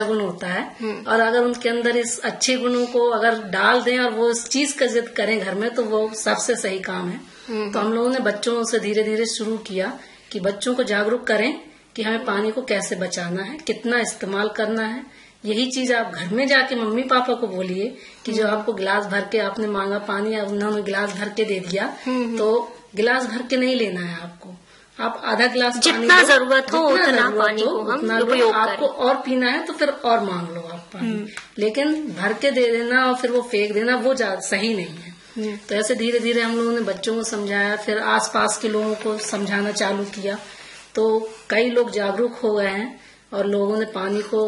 गुण होता है और अगर उनके अंदर इस अच्छे गुणों को अगर डाल दें और वो इस चीज का जिद करें घर में तो वो सबसे सही काम है। तो हम लोगों ने बच्चों से धीरे धीरे शुरू किया कि बच्चों को जागरूक करें कि हमें पानी को कैसे बचाना है, कितना इस्तेमाल करना है। यही चीज आप घर में जाके मम्मी पापा को बोलिए कि जो आपको गिलास भर के आपने मांगा पानी, उन्होंने गिलास भर के दे दिया तो गिलास भर के नहीं लेना है आपको, आप आधा गिलास जितना जरूरत हो उतना पानी को हम उपयोग करें। आपको और पीना है तो फिर और मांग लो आप पानी, लेकिन भर के दे देना और फिर वो फेंक देना वो सही नहीं है। तो ऐसे धीरे धीरे हम लोगों ने बच्चों को समझाया, फिर आसपास के लोगों को समझाना चालू किया तो कई लोग जागरूक हो गए हैं और लोगों ने पानी को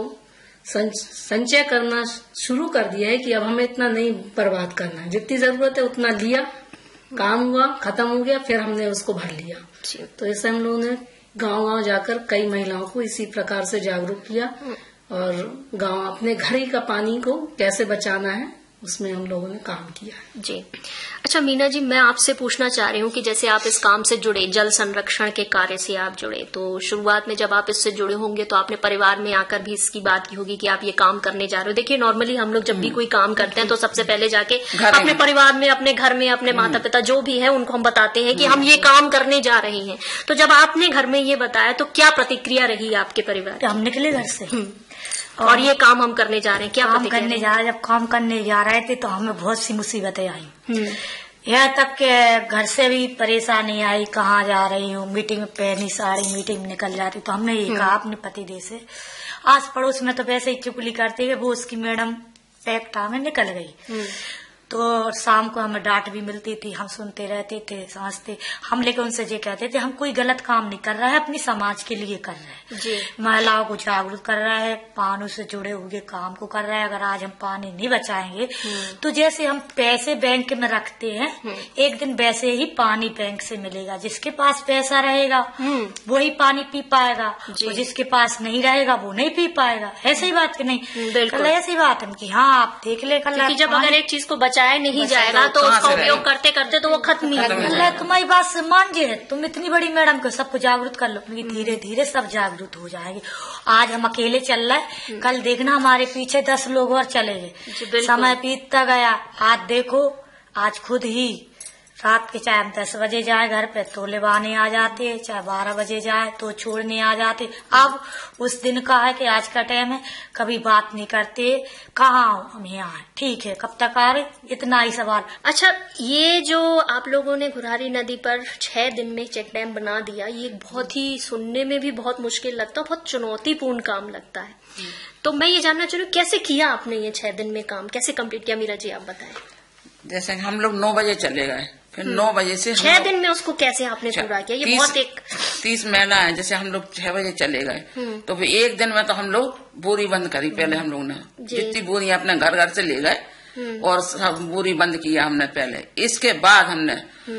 संचय करना शुरू कर दिया है कि अब हमें इतना नहीं बर्बाद करना है, जितनी जरूरत है उतना लिया, काम हुआ, खत्म हो गया, फिर हमने उसको भर लिया। तो ऐसे हम लोगों ने गांव-गांव जाकर कई महिलाओं को इसी प्रकार से जागरूक किया और गांव अपने घर ही का पानी को कैसे बचाना है उसमें हम लोगों ने काम किया जी। अच्छा मीना जी, मैं आपसे पूछना चाह रही हूँ कि जैसे आप इस काम से जुड़े, जल संरक्षण के कार्य से आप जुड़े, तो शुरुआत में जब आप इससे जुड़े होंगे तो आपने परिवार में आकर भी इसकी बात की होगी कि आप ये काम करने जा रहे हो। देखिए नॉर्मली हम लोग जब भी कोई काम करते हैं तो सबसे पहले जाके अपने परिवार में, अपने घर में, अपने माता पिता जो भी है उनको हम बताते हैं कि हम ये काम करने जा रहे हैं। तो जब आपने घर में ये बताया तो क्या प्रतिक्रिया रही आपके परिवार? हम निकले घर से और ये काम हम करने जा रहे हैं, क्या काम करने जा रहे, जब काम करने जा रहे थे तो हमें बहुत सी मुसीबतें आई। यहाँ तक के घर से भी परेशानी आई, कहाँ जा रही हूँ, मीटिंग में पहनी सारी मीटिंग में निकल जाती। तो हमने ये कहा अपने पतिदेव से, आस पड़ोस में तो वैसे ही चुगली करते है, वो उसकी मैडम पैक्टा में निकल गई तो शाम को हमें डांट भी मिलती थी, हम सुनते रहते थे, समझते हम, लेकिन उनसे ये कहते थे हम कोई गलत काम नहीं कर रहा है, अपनी समाज के लिए कर रहे हैं, महिलाओं को जागरूक कर रहा है, पानी से जुड़े हुए काम को कर रहा है। अगर आज हम पानी नहीं बचाएंगे तो जैसे हम पैसे बैंक में रखते हैं, एक दिन वैसे ही पानी बैंक से मिलेगा, जिसके पास पैसा रहेगा वही पानी पी पाएगा, और जिसके पास नहीं रहेगा वो नहीं पी पाएगा। ऐसी बात की नहीं, कल ऐसी बात है कि हाँ आप देख ले, कल जब अगर एक चीज को बचाया नहीं जाएगा तो उसका उपयोग करते करते तो वो खत्म ही है। तुम्हारी बात से मान जे है, तुम इतनी बड़ी मैडम को सबको जागरूक कर लो, धीरे धीरे सब जागरूक हो जाएंगे। आज हम अकेले चल रहे, कल देखना हमारे पीछे 10 लोग और चलेंगे। समय बीतता गया, आज देखो आज खुद ही रात के चाहे हम 10 बजे जाए घर पे तो लेवाने आ जाते, चाहे 12 बजे जाए तो छोड़ने आ जाते। अब उस दिन का है कि आज का टाइम है, कभी बात नहीं करते, कहाँ हो, हम यहाँ हैं, ठीक है, कब तक आ रहे, इतना ही सवाल। अच्छा, ये जो आप लोगों ने घुरारी नदी पर 6 दिन में चेक डैम बना दिया, ये बहुत ही सुनने में भी बहुत मुश्किल लगता है, बहुत चुनौतीपूर्ण काम लगता है। तो मैं ये जानना चाह रही हूँ कैसे किया आपने ये 6 दिन में काम, कैसे कम्प्लीट किया? मीरा जी आप बताएं। जैसे हम लोग 9 बजे चले गए, फिर 9 बजे से 6 दिन में उसको कैसे आपने पूरा किया? ये बहुत 30 महिला है, जैसे हम लोग 6 बजे चले गए तो फिर एक दिन में तो हम लोग बोरी बंद करी। पहले हम लोग ने जितनी बोरी अपने घर घर से ले गए और सब बोरी बंद किया हमने पहले। इसके बाद हमने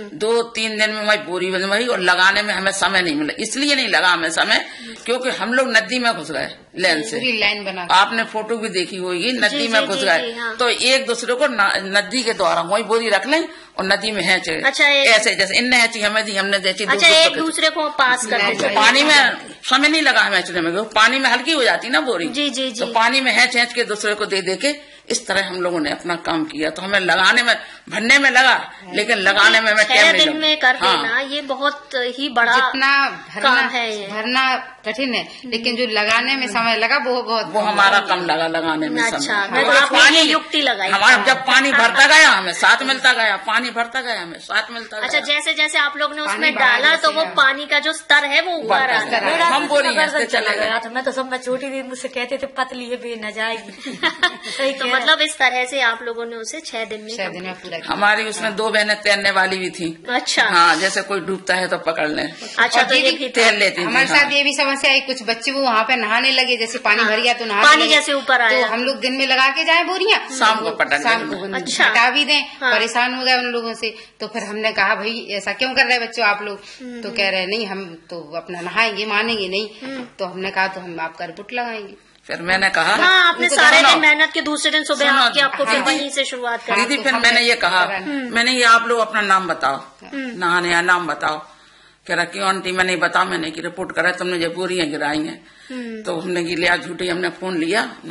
2-3 दिन में हमारी बोरी बंद हुई और लगाने में हमें समय नहीं मिला। इसलिए नहीं लगा हमें समय क्योंकि हम लोग नदी में घुस गए, लाइन से लाइन बना, आपने फोटो भी देखी होगी, नदी में घुस गए। तो एक दूसरे को नदी के द्वारा वही बोरी रख लें और नदी में हैंचे। अच्छा, ऐसे जैसे इनने हैंची हमें दी, हमने जैसी अच्छा, एक दूसरे को पास कर पानी में समय नहीं लगा हमें हैंचने में, पानी में हल्की हो जाती ना बोरी। जी। तो पानी में हैंच के दूसरे को दे दे के इस तरह हम लोगों ने अपना काम किया। तो हमें लगाने में, भरने में लगा, लेकिन लगाने में हमें 6 दिन में कर देना ये बहुत ही बड़ा काम है। भरना कठिन है, लेकिन जो लगाने में समय लगा वो हमारा कम लगा लगाने में। अच्छा, आपने युक्ति लगाई। हमारा जब पानी भरता गया हमें साथ मिलता गया, पानी भरता गया हमें साथ मिलता गया। अच्छा, जैसे जैसे आप लोग ने उसमें डाला तो वो पानी का जो स्तर है वो ऊपर आ गया। हम बोरी चला गया था, मैं तो सब में छोटी थी, मुझसे कहते थे पतली है बे न जाएगी। तो मतलब इस तरह से आप लोगों ने उसे 6 दिन में पूरा। हमारी उसमें 2 बहनें तैरने वाली भी थी। अच्छा, हाँ, जैसे कोई डूबता है तो पकड़ लें। अच्छा, तो ये भी तैर लेती। हमारे साथ ये भी समस्या आई, कुछ बच्चे वो वहाँ पे नहाने लगे, जैसे पानी भर गया तो नहाने पानी जैसे ऊपर आया, तो हम लोग दिन में लगा के जाए बोरियां, शाम को अच्छा हटा भी दें। परेशान हो गए उन लोगों से। तो फिर हमने कहा भाई ऐसा क्यों कर रहे बच्चों आप लोग? तो कह रहे नहीं हम तो अपना नहाएंगे, मानेंगे नहीं। तो हमने कहा तो हम आपका रिपोर्ट लगाएंगे। फिर मैंने कहा हाँ, आपने सारे दिन मेहनत के, दूसरे दिन सुबह आपको फिर वहीं से शुरुआत कर दीदी। फिर मैंने ये कहा, मैंने ये आप लोग अपना नाम बताओ, नहाने या नाम बताओ। कह रहा क्यों आंटी? मैंने बताया, मैंने की रिपोर्ट करा, तुमने जो बोरियां गिराई हैं। तो हमने लिया झूठी, हमने फोन लिया।